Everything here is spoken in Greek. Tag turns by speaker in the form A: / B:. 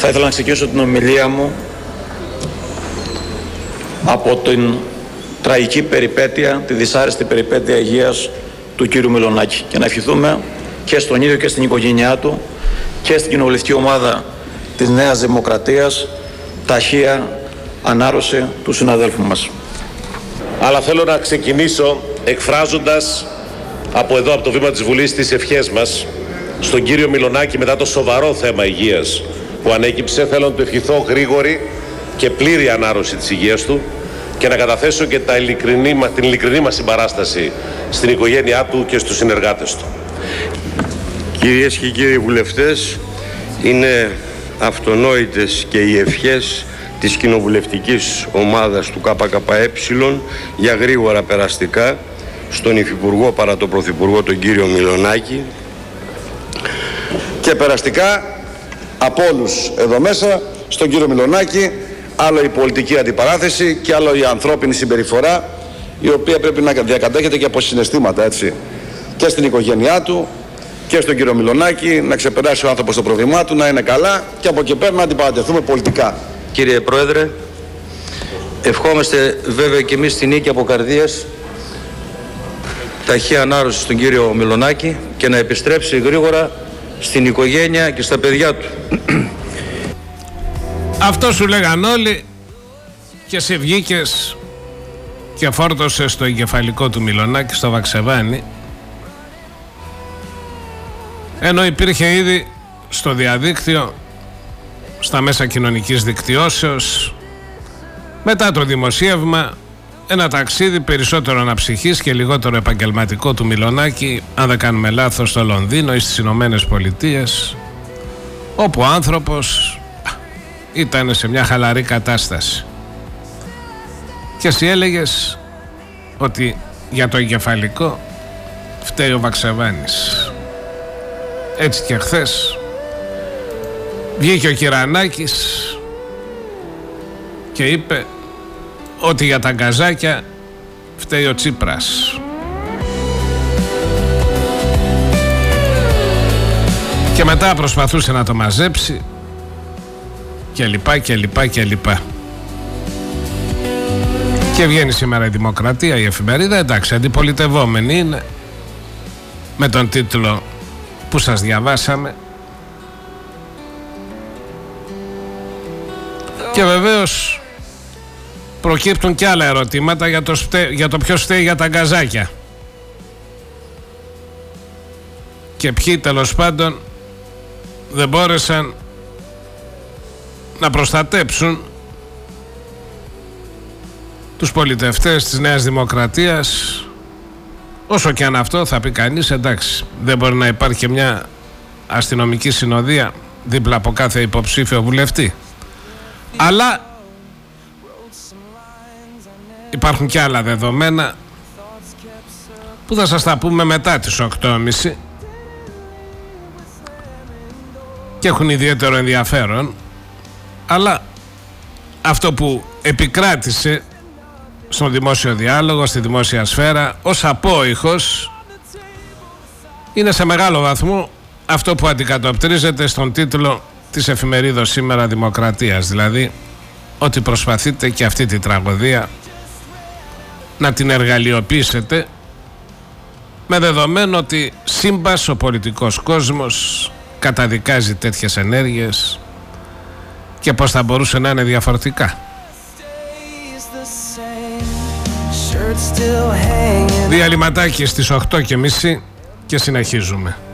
A: Θα ήθελα να ξεκινήσω την ομιλία μου από την τραγική περιπέτεια, τη δυσάρεστη περιπέτεια υγείας του κύριου Μιλονάκη και να ευχηθούμε και στον ίδιο και στην οικογένειά του και στην κοινοβουλευτική ομάδα της Νέας Δημοκρατίας ταχεία ανάρρωση του συναδέλφου μας.
B: Αλλά θέλω να ξεκινήσω εκφράζοντας από εδώ, από το βήμα της Βουλής, τις ευχές μας στον κύριο Μιλονάκη μετά το σοβαρό θέμα υγείας που ανέκυψε. Θέλω να του ευχηθώ γρήγορη και πλήρη ανάρρωση της υγείας του και να καταθέσω και την ειλικρινή μας συμπαράσταση στην οικογένειά του και στους συνεργάτες του.
C: Κυρίες και κύριοι βουλευτές, είναι αυτονόητες και οι ευχές της κοινοβουλευτικής ομάδας του ΚΚΕ για γρήγορα περαστικά στον Υφυπουργό παρά τον Πρωθυπουργό τον κύριο Μιλονάκη
D: και περαστικά από όλους εδώ μέσα στον κύριο Μιλονάκη, άλλο η πολιτική αντιπαράθεση και άλλο η ανθρώπινη συμπεριφορά, η οποία πρέπει να διακατέχεται και από συναισθήματα, έτσι, και στην οικογένειά του και στον κύριο Μιλονάκη, να ξεπεράσει ο άνθρωπος το πρόβλημά του, να είναι καλά και από εκεί πέρα να αντιπαρατεθούμε πολιτικά.
E: Κύριε Πρόεδρε, ευχόμαστε βέβαια και εμείς στη νίκη από καρδίας ταχεία ανάρρωση στον κύριο Μιλονάκη και να επιστρέψει γρήγορα στην οικογένεια και στα παιδιά του.
F: Αυτό σου λέγαν όλοι και σε βγήκες και φόρτωσε στο εγκεφαλικό του Μιλονάκη στο Βαξεβάνι, ενώ υπήρχε ήδη στο διαδίκτυο, στα μέσα κοινωνικής δικτυώσεως, μετά το δημοσίευμα, ένα ταξίδι περισσότερο αναψυχής και λιγότερο επαγγελματικό του Μιλονάκη, αν δεν κάνουμε λάθος, στο Λονδίνο ή στις Ηνωμένες Πολιτείες, όπου ο άνθρωπος ήταν σε μια χαλαρή κατάσταση. Και εσύ έλεγες ότι για το εγκεφαλικό φταίει ο Βαξεβάνης. Έτσι και χθες βγήκε ο Κυρανάκης και είπε ότι για τα γκαζάκια φταίει ο Τσίπρας. Και μετά προσπαθούσε να το μαζέψει και λοιπά και λοιπά και λοιπά. Και βγαίνει σήμερα η Δημοκρατία, η εφημερίδα, εντάξει, αντιπολιτευόμενη είναι, με τον τίτλο που σας διαβάσαμε. Και βεβαίως προκύπτουν και άλλα ερωτήματα για το ποιος φταίει για τα γκαζάκια και ποιοι τέλος πάντων δεν μπόρεσαν να προστατέψουν τους πολιτευτές της Νέας Δημοκρατίας. Όσο και αν αυτό θα πει κανείς, εντάξει, δεν μπορεί να υπάρχει και μια αστυνομική συνοδεία δίπλα από κάθε υποψήφιο βουλευτή, αλλά υπάρχουν και άλλα δεδομένα που θα σας τα πούμε μετά τις 8.30 και έχουν ιδιαίτερο ενδιαφέρον. Αλλά αυτό που επικράτησε στον δημόσιο διάλογο, στη δημόσια σφαίρα ως απόϊχος, είναι σε μεγάλο βαθμό αυτό που αντικατοπτρίζεται στον τίτλο της εφημερίδος Σήμερα Δημοκρατίας, δηλαδή ότι προσπαθείτε και αυτή τη τραγωδία να την εργαλειοποιήσετε, με δεδομένο ότι σύμπας ο πολιτικός κόσμος καταδικάζει τέτοιες ενέργειες και πως θα μπορούσε να είναι διαφορετικά. Διαλυματάκι στις 8.30 και συνεχίζουμε.